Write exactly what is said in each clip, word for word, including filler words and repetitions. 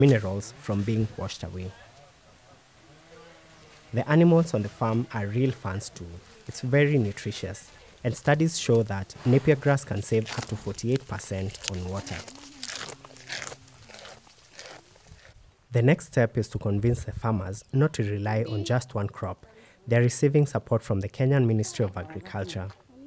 minerals from being washed away. The animals on the farm are real fans too. It's very nutritious, and studies show that Napier grass can save up to forty-eight percent on water. The next step is to convince the farmers not to rely on just one crop. They're receiving support from the Kenyan Ministry of Agriculture.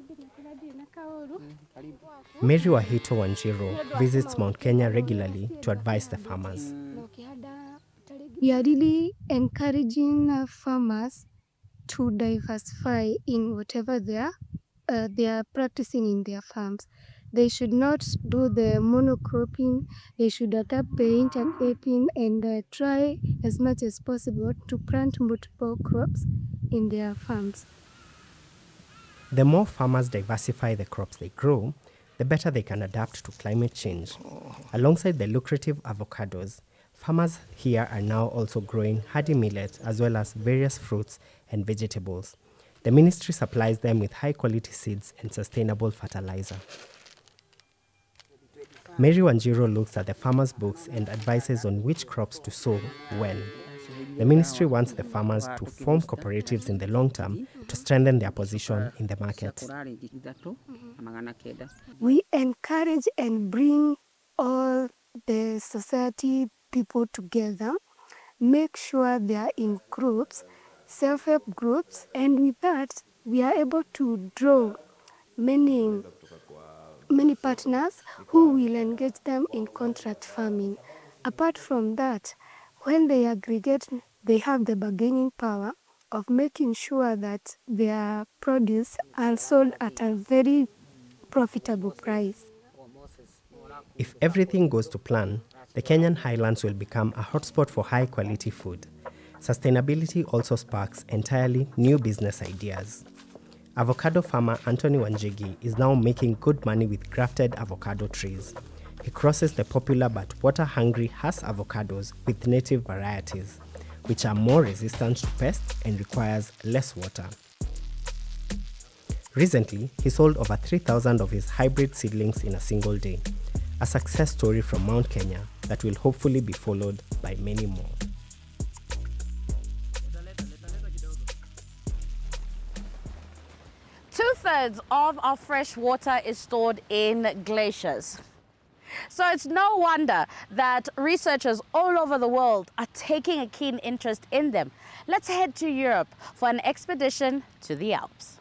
Mary Wahito Wanjiru visits Mount Kenya regularly to advise the farmers. We are really encouraging uh, farmers to diversify in whatever they are, uh, they are practicing in their farms. They should not do the monocropping. They should adapt the intercropping and uh, try as much as possible to plant multiple crops in their farms. The more farmers diversify the crops they grow, the better they can adapt to climate change. Alongside the lucrative avocados, farmers here are now also growing hardy millet as well as various fruits and vegetables. The ministry supplies them with high-quality seeds and sustainable fertilizer. Mary Wanjiru looks at the farmers' books and advises on which crops to sow when. The ministry wants the farmers to form cooperatives in the long term to strengthen their position in the market. We encourage and bring all the society people together, make sure they are in groups, self-help groups, and with that, we are able to draw many, many partners who will engage them in contract farming. Apart from that, when they aggregate, they have the bargaining power of making sure that their produce are sold at a very profitable price. If everything goes to plan, the Kenyan highlands will become a hotspot for high-quality food. Sustainability also sparks entirely new business ideas. Avocado farmer Anthony Wanjigi is now making good money with grafted avocado trees. He crosses the popular but water-hungry Hass avocados with native varieties, which are more resistant to pests and requires less water. Recently, he sold over three thousand of his hybrid seedlings in a single day, a success story from Mount Kenya that will hopefully be followed by many more. Two-thirds of our fresh water is stored in glaciers. So it's no wonder that researchers all over the world are taking a keen interest in them. Let's head to Europe for an expedition to the Alps.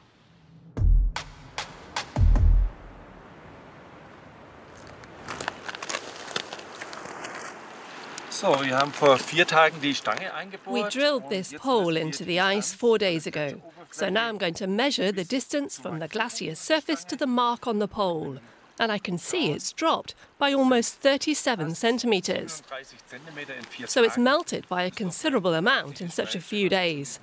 We drilled this pole into the ice four days ago. So now I'm going to measure the distance from the glacier's surface to the mark on the pole. And I can see it's dropped by almost thirty-seven centimetres. So it's melted by a considerable amount in such a few days.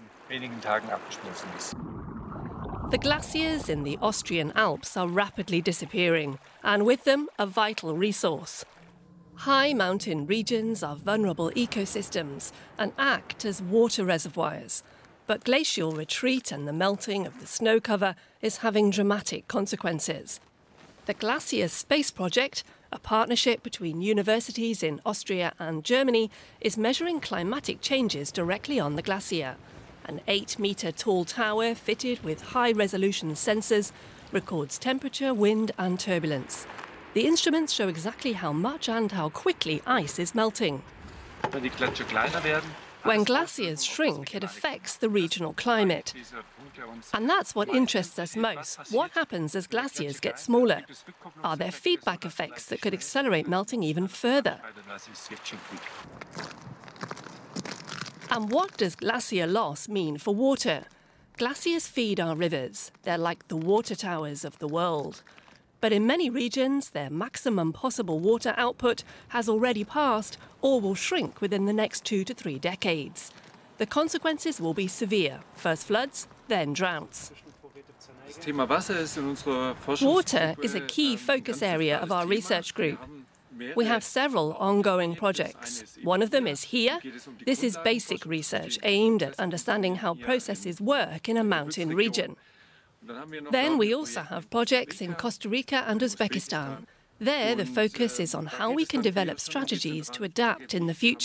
The glaciers in the Austrian Alps are rapidly disappearing, and with them a vital resource. High mountain regions are vulnerable ecosystems and act as water reservoirs. But glacial retreat and the melting of the snow cover is having dramatic consequences. The Glacier Space Project, a partnership between universities in Austria and Germany, is measuring climatic changes directly on the glacier. An eight-metre tall tower fitted with high-resolution sensors records temperature, wind and turbulence. The instruments show exactly how much and how quickly ice is melting. When glaciers shrink, it affects the regional climate. And that's what interests us most. What happens as glaciers get smaller? Are there feedback effects that could accelerate melting even further? And what does glacier loss mean for water? Glaciers feed our rivers. They're like the water towers of the world. But in many regions, their maximum possible water output has already passed or will shrink within the next two to three decades. The consequences will be severe. First floods, then droughts. Water is a key focus area of our research group. We have several ongoing projects. One of them is here. This is basic research aimed at understanding how processes work in a mountain region. Then we also have projects in Costa Rica and Uzbekistan. There, the focus is on how we can develop strategies to adapt in the future.